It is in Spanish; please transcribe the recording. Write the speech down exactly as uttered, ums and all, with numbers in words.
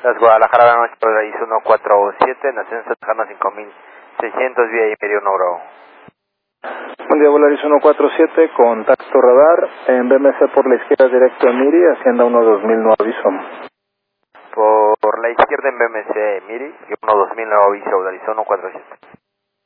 Las Guadalajara, buenas noches, Volaris uno cuatro siete, Nación Santana cinco mil seiscientos, vía Imperio uno Bravo. Buen día, Volaris uno cuatro siete, contacto radar, en B M C por la izquierda directo a Miri, Hacienda uno dos mil, nuevo aviso. Por la izquierda en B M C, Miri, y uno dos mil, nuevo aviso, Volaris uno cuatro siete.